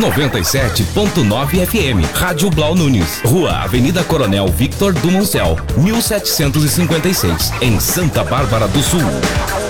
97.9 FM. Rádio Blau Nunes. Rua Avenida Coronel Victor Dumoncel, 1756, em Santa Bárbara do Sul.